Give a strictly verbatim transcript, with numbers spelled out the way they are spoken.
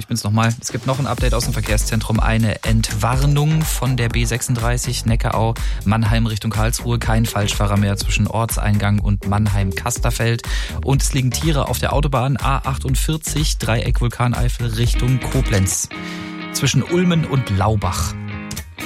bin's nochmal. Es gibt noch ein Update aus dem Verkehrszentrum. Eine Entwarnung von der B sechsunddreißig Neckarau Mannheim Richtung Karlsruhe. Kein Falschfahrer mehr zwischen Ortseingang und Mannheim-Kasterfeld. Und es liegen Tiere auf der Autobahn A achtundvierzig Dreieck Vulkaneifel Richtung Koblenz. Zwischen Ulmen und Laubach.